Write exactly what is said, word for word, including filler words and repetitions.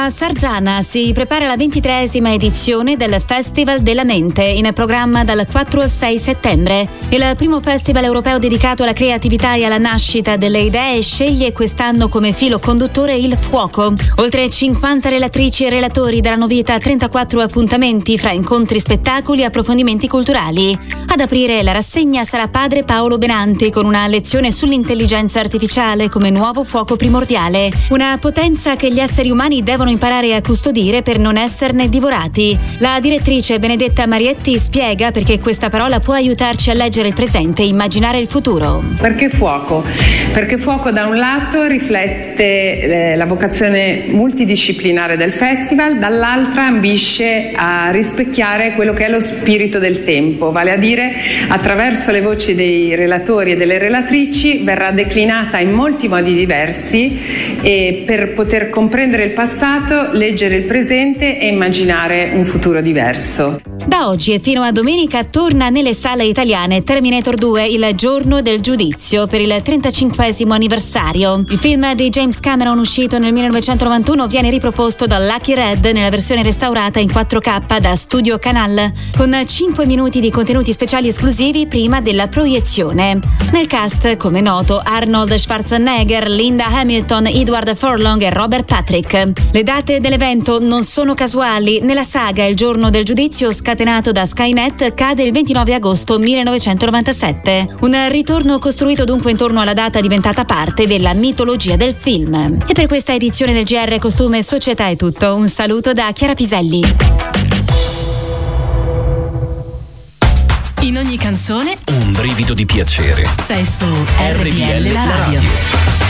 A Sarzana si prepara la ventitreesima edizione del Festival della Mente, in programma dal quattro al sei settembre. Il primo festival europeo dedicato alla creatività e alla nascita delle idee sceglie quest'anno come filo conduttore il fuoco. Oltre cinquanta relatrici e relatori daranno vita a trentaquattro appuntamenti fra incontri, spettacoli e approfondimenti culturali. Ad aprire la rassegna sarà padre Paolo Benanti con una lezione sull'intelligenza artificiale come nuovo fuoco primordiale, una potenza che gli esseri umani devono imparare a custodire per non esserne divorati. La direttrice Benedetta Marietti spiega perché questa parola può aiutarci a leggere il presente e immaginare il futuro. Perché fuoco? Perché fuoco da un lato riflette la vocazione multidisciplinare del festival, dall'altra ambisce a rispecchiare quello che è lo spirito del tempo, vale a dire attraverso le voci dei relatori e delle relatrici verrà declinata in molti modi diversi e per poter comprendere il passato, leggere il presente e immaginare un futuro diverso. Da oggi e fino a domenica torna nelle sale italiane Terminator due, il giorno del giudizio, per il trentacinquesimo anniversario. Il film di James Cameron, uscito nel millenovecentonovantuno, viene riproposto da Lucky Red nella versione restaurata in quattro K da Studio Canal, con cinque minuti di contenuti speciali esclusivi prima della proiezione. Nel cast, come noto, Arnold Schwarzenegger, Linda Hamilton, Edward Furlong e Robert Patrick. Le date dell'evento non sono casuali. Nella saga Il giorno del giudizio, scatenato da Skynet, cade il ventinove agosto millenovecentonovantasette. Un ritorno costruito dunque intorno alla data diventata parte della mitologia del film. E per questa edizione del G R Costume e Società è tutto. Un saluto da Chiara Piselli. In ogni canzone un brivido di piacere. sei su R P L la radio.